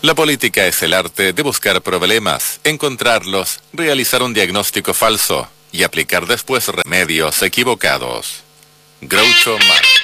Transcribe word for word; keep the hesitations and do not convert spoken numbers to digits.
La política es el arte de buscar problemas, encontrarlos, realizar un diagnóstico falso y aplicar después remedios equivocados. Groucho Marx.